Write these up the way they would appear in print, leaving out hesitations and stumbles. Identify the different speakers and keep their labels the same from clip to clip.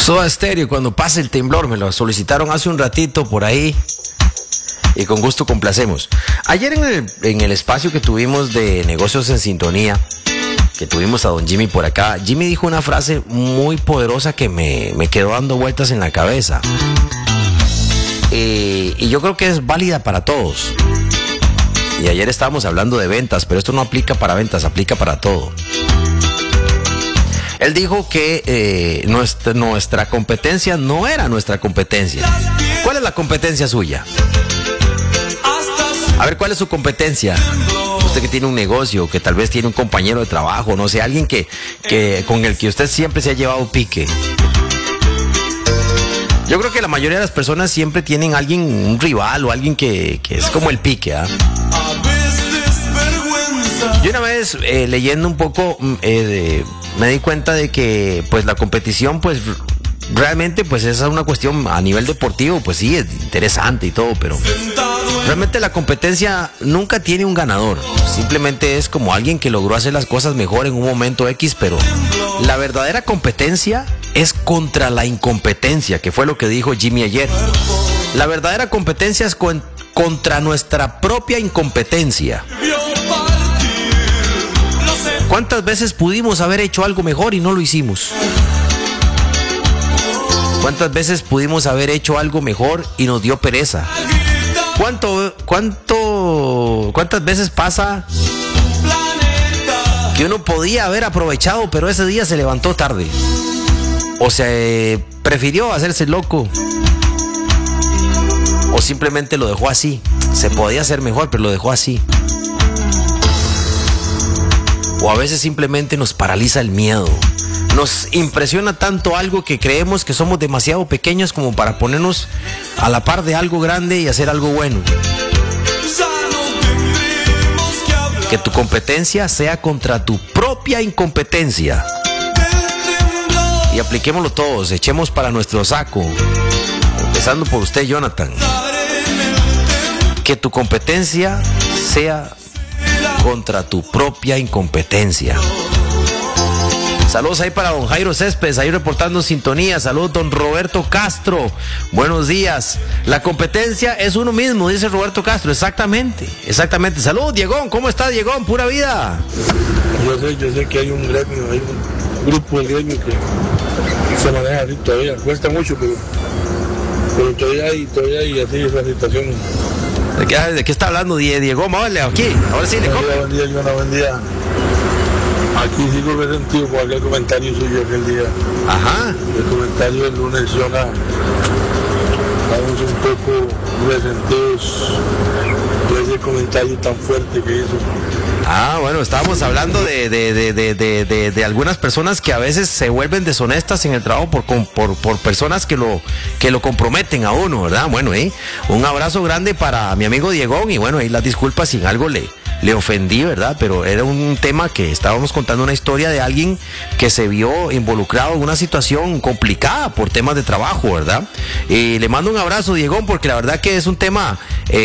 Speaker 1: Soda Stereo, cuando pase el temblor, me lo solicitaron hace un ratito por ahí y con gusto complacemos. Ayer en el espacio que tuvimos de Negocios en Sintonía, que tuvimos a don Jimmy por acá, Jimmy dijo una frase muy poderosa que me quedó dando vueltas en la cabeza. Y yo creo que es válida para todos. Y ayer estábamos hablando de ventas, pero esto no aplica para ventas, aplica para todo. Él dijo que nuestra competencia no era nuestra competencia. ¿Cuál es la competencia suya? A ver, ¿cuál es su competencia? Usted que tiene un negocio, que tal vez tiene un compañero de trabajo, no sé, alguien que con el que usted siempre se ha llevado pique. Yo creo que la mayoría de las personas siempre tienen un rival o alguien que es como el pique, ¿ah? Yo una vez leyendo un poco me di cuenta de que pues la competición pues realmente pues es una cuestión a nivel deportivo, pues sí, es interesante y todo, pero realmente la competencia nunca tiene un ganador. Simplemente es como alguien que logró hacer las cosas mejor en un momento X, pero la verdadera competencia es contra la incompetencia, que fue lo que dijo Jimmy ayer. La verdadera competencia es contra nuestra propia incompetencia. ¿Cuántas veces pudimos haber hecho algo mejor y no lo hicimos? ¿Cuántas veces pudimos haber hecho algo mejor y nos dio pereza? ¿Cuántas veces pasa que uno podía haber aprovechado, pero ese día se levantó tarde? O se prefirió hacerse loco, o simplemente lo dejó así. Se podía hacer mejor, pero lo dejó así. O a veces simplemente nos paraliza el miedo. Nos impresiona tanto algo que creemos que somos demasiado pequeños como para ponernos a la par de algo grande y hacer algo bueno. Que tu competencia sea contra tu propia incompetencia. Y apliquémoslo todos, echemos para nuestro saco. Empezando por usted, Jonathan. Que tu competencia sea contra tu propia incompetencia. Saludos ahí para don Jairo Céspedes, ahí reportando sintonía. Saludos don Roberto Castro, buenos días. La competencia es uno mismo, dice Roberto Castro. Exactamente. Saludos, Diegón, ¿cómo está, Diegón? Pura vida.
Speaker 2: Yo sé que hay un gremio, hay un grupo de gremio que se maneja así todavía. Cuesta mucho, pero todavía hay así esa situación.
Speaker 1: ¿De qué está hablando Diego? Vale, aquí, ahora sí le compro.
Speaker 2: Buen día. Aquí sigo resentido por aquel comentario suyo aquel día.
Speaker 1: Ajá.
Speaker 2: El comentario del lunes, Jonah. Estamos un poco resentidos por ese comentario tan fuerte que hizo.
Speaker 1: Ah, bueno, estábamos hablando de algunas personas que a veces se vuelven deshonestas en el trabajo por personas que lo comprometen a uno, ¿verdad? Bueno, un abrazo grande para mi amigo Diegón y bueno, ahí las disculpas si en algo le ofendí, ¿verdad? Pero era un tema que estábamos contando una historia de alguien que se vio involucrado en una situación complicada por temas de trabajo, ¿verdad? Y le mando un abrazo, Diegón, porque la verdad que es un tema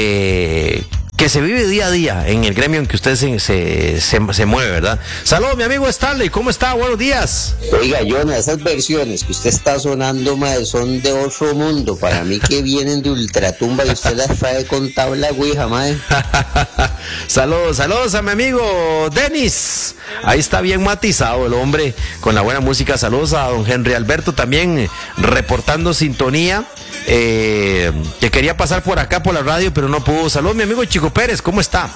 Speaker 1: que se vive día a día en el gremio en que usted se mueve, ¿verdad? Saludos, mi amigo Stanley, ¿cómo está? Buenos días.
Speaker 3: Oiga, Jonah, esas versiones que usted está sonando, mae, son de otro mundo. Para mí que vienen de ultratumba y usted las trae con tabla ouija, mae.
Speaker 1: Saludos a mi amigo Denis. Ahí está bien matizado el hombre con la buena música. Saludos a don Henry Alberto también reportando sintonía. Que quería pasar por acá por la radio pero no pudo. Saludos mi amigo Chico Pérez, ¿cómo está?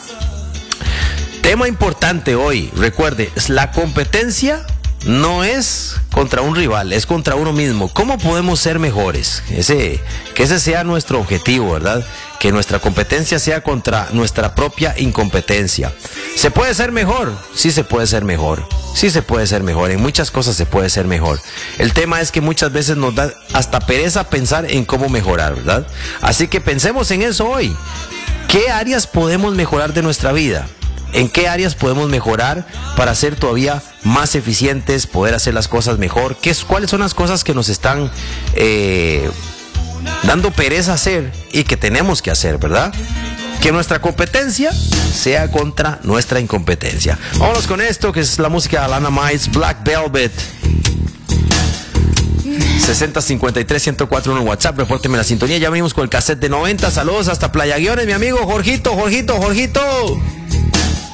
Speaker 1: Tema importante hoy, recuerde, la competencia no es contra un rival, es contra uno mismo. ¿Cómo podemos ser mejores? Que ese sea nuestro objetivo, ¿verdad? Que nuestra competencia sea contra nuestra propia incompetencia. ¿Se puede ser mejor? Sí se puede ser mejor. Sí se puede ser mejor. En muchas cosas se puede ser mejor. El tema es que muchas veces nos da hasta pereza pensar en cómo mejorar, ¿verdad? Así que pensemos en eso hoy. ¿Qué áreas podemos mejorar de nuestra vida? ¿En qué áreas podemos mejorar para ser todavía más eficientes, poder hacer las cosas mejor? ¿Cuáles son las cosas que nos están dando pereza hacer y que tenemos que hacer, ¿verdad? Que nuestra competencia sea contra nuestra incompetencia. Vámonos con esto, que es la música de Alana Miles, Black Velvet. 6053-1041 en WhatsApp, repórteme la sintonía. Ya venimos con el cassette de 90. Saludos hasta Playa Guiones, mi amigo Jorgito.